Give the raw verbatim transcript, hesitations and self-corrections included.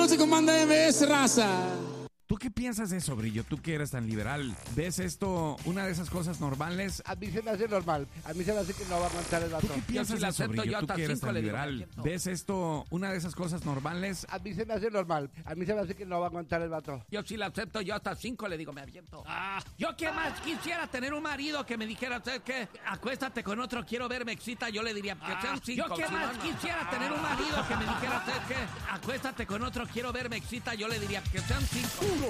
noche con Banda M S, raza. ¿Tú qué piensas de eso, Brillo? Tú que eres tan liberal. ¿Ves esto una de esas cosas normales? A mí se me hace normal. A mí se me hace que no va a aguantar el vato. ¿Tú qué piensas de eso, Brillo? Tú que eres tan liberal. ¿Ves esto una de esas cosas normales? A mí se me hace normal. A mí se me hace que no va a aguantar el vato. Yo sí la acepto, yo hasta cinco le digo, me aviento. Ah, yo qué más quisiera tener un marido que me dijera, ¿sabes qué? Acuéstate con otro, quiero ver, me excita. Yo le diría, que sean cinco. Yo qué si más no, no. quisiera tener un marido que me dijera, ¿sabes qué? Acuéstate con otro, quiero ver, me excita. Yo le diría, que sean cinco.